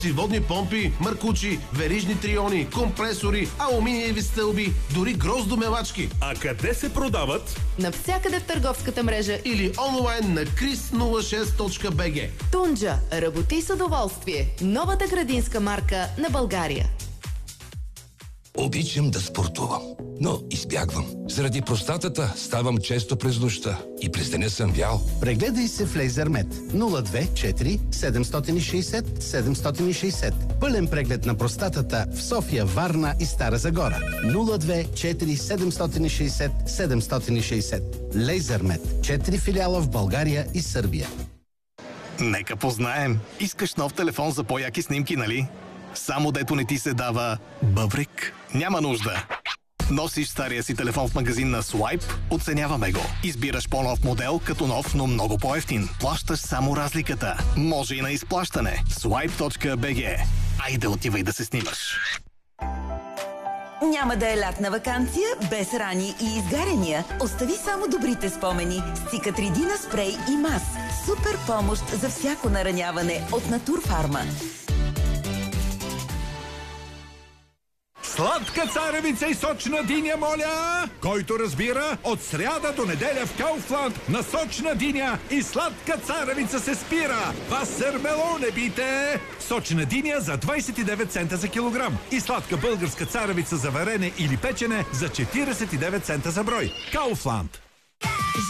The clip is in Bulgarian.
водни помпи, маркучи, верижни триони, компресори, алуминиеви стълби, дори гроздомелачки. А къде се продават? Навсякъде в търговската мрежа Или онлайн на chris06.bg. Тунджа. Работи с удоволствие. Новата градинска марка на България. Обичам да спортувам, но избягвам. Заради простатата ставам често през нощта и през деня съм вял. Прегледай се в Лейзермет 024 760 760. Пълен преглед на простатата в София, Варна и Стара Загора. 024 760 760. Лейзермет. 4 филиала в България и Сърбия. Нека познаем. Искаш нов телефон за по-яки снимки, нали? Само дето не ти се дава бъбрик? Няма нужда. Носиш стария си телефон в магазин на Swipe, оценяваме го. Избираш по-нов модел, като нов, но много по-евтин. Плащаш само разликата. Може и на изплащане. Swipe.bg. Айде отивай да се снимаш. Няма да е лятна ваканция без рани и изгаряния. Остави само добрите спомени с Cicatrидина спрей и мас. Супер помощ за всяко нараняване от Натурфарма. Сладка царевица и сочна диня, моля! Който разбира, от сряда до неделя в Кауфланд на сочна диня и сладка царевица се спира. Васермело не бите! Сочна диня за 29 цента за килограм и сладка българска царевица за варене или печене за 49 цента за брой. Кауфланд.